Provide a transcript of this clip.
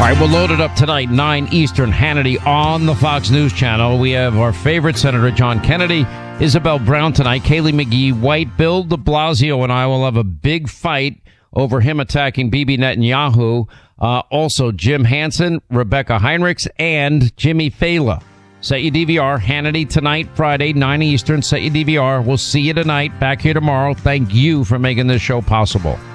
All right, we'll load it up tonight, 9 Eastern, Hannity on the Fox News Channel. We have our favorite Senator John Kennedy, Isabel Brown tonight, Kayleigh McGee, White, Bill de Blasio, and I will have a big fight over him attacking Bibi Netanyahu. Also, Jim Hansen, Rebecca Heinrichs, and Jimmy Fallon. Set your DVR, Hannity tonight, Friday, 9 Eastern. Set your DVR. We'll see you tonight. Back here tomorrow. Thank you for making this show possible.